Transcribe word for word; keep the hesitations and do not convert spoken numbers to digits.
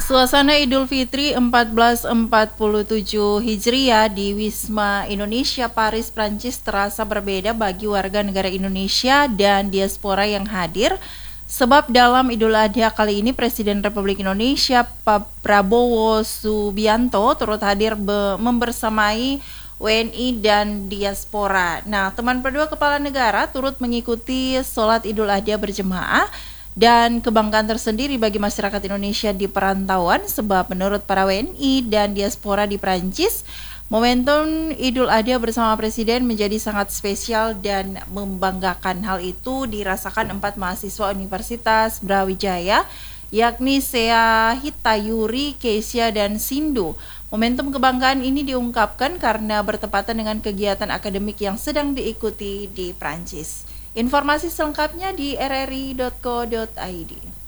Suasana Idul Fitri seribu empat ratus empat puluh tujuh Hijriah di Wisma Indonesia Paris, Prancis terasa berbeda bagi warga negara Indonesia dan diaspora yang hadir. Sebab dalam Idul Adha kali ini Presiden Republik Indonesia Pak Prabowo Subianto turut hadir be- membersamai W N I dan diaspora. Nah, teman kedua kepala negara turut mengikuti sholat Idul Adha berjemaah dan kebanggaan tersendiri bagi masyarakat Indonesia di perantauan sebab menurut para W N I dan diaspora di Prancis, momentum Idul Adha bersama Presiden menjadi sangat spesial dan membanggakan. Hal itu dirasakan empat mahasiswa Universitas Brawijaya, yakni Sea Hitayuri, Kesia, dan Sindu. Momentum kebanggaan ini diungkapkan karena bertepatan dengan kegiatan akademik yang sedang diikuti di Prancis. Informasi selengkapnya di r r i dot co dot i d.